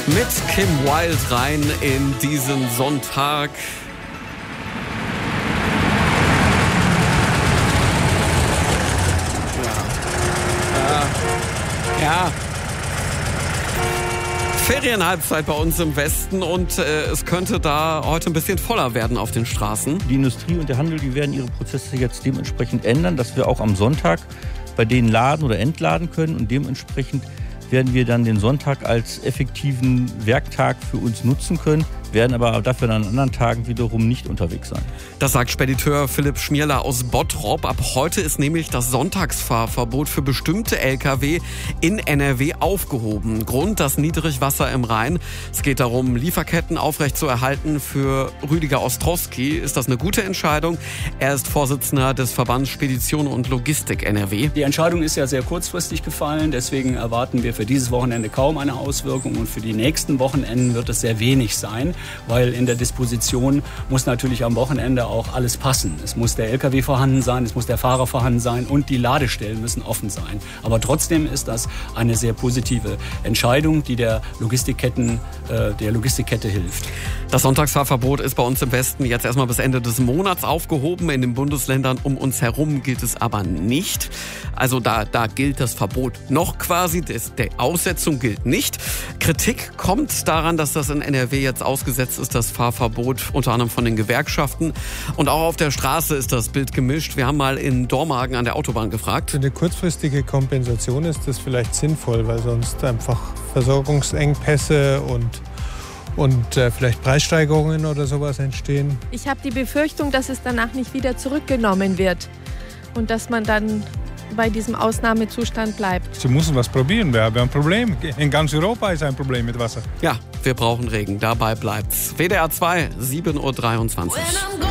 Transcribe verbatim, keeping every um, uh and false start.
Mit Kim Wilde rein in diesen Sonntag. Ja. Ja. Ferienhalbzeit bei uns im Westen und äh, es könnte da heute ein bisschen voller werden auf den Straßen. Die Industrie und der Handel, die werden ihre Prozesse jetzt dementsprechend ändern, dass wir auch am Sonntag bei denen laden oder entladen können und dementsprechend werden wir dann den Sonntag als effektiven Werktag für uns nutzen können, werden aber dafür an anderen Tagen wiederum nicht unterwegs sein. Das sagt Spediteur Philipp Schmierler aus Bottrop. Ab heute ist nämlich das Sonntagsfahrverbot für bestimmte L K W in N R W aufgehoben. Grund das Niedrigwasser im Rhein. Es geht darum, Lieferketten aufrechtzuerhalten. Für Rüdiger Ostrowski ist das eine gute Entscheidung. Er ist Vorsitzender des Verbands Spedition und Logistik N R W. Die Entscheidung ist ja sehr kurzfristig gefallen. Deswegen erwarten wir für dieses Wochenende kaum eine Auswirkung. Und für die nächsten Wochenenden wird es sehr wenig sein. Weil in der Disposition muss natürlich am Wochenende auch alles passen. Es muss der L K W vorhanden sein, es muss der Fahrer vorhanden sein und die Ladestellen müssen offen sein. Aber trotzdem ist das eine sehr positive Entscheidung, die der Logistikketten, äh, der Logistikkette hilft. Das Sonntagsfahrverbot ist bei uns im Westen jetzt erstmal bis Ende des Monats aufgehoben. In den Bundesländern um uns herum gilt es aber nicht. Also da, da gilt das Verbot noch quasi, das, der Aussetzung gilt nicht. Kritik kommt daran, dass das in N R W jetzt ausgesetzt ist, das Fahrverbot, unter anderem von den Gewerkschaften. Und auch auf der Straße ist das Bild gemischt. Wir haben mal in Dormagen an der Autobahn gefragt. Für eine kurzfristige Kompensation ist das vielleicht sinnvoll, weil sonst einfach Versorgungsengpässe und und äh, vielleicht Preissteigerungen oder sowas entstehen. Ich habe die Befürchtung, dass es danach nicht wieder zurückgenommen wird und dass man dann bei diesem Ausnahmezustand bleibt. Sie müssen was probieren, wir haben ein Problem. In ganz Europa ist ein Problem mit Wasser. Ja, wir brauchen Regen, dabei bleibt's. W D R zwei, sieben Uhr dreiundzwanzig.